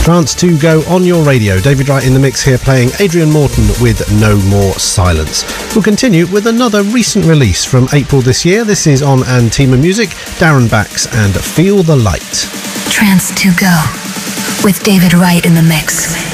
Trance to go on your radio. David Wright in the mix here, playing Adrian Morton with No More Silence. We'll continue with another recent release from April this year. This is on Antima Music, Darren Bax and Feel the Light. Trance to go with David Wright in the mix.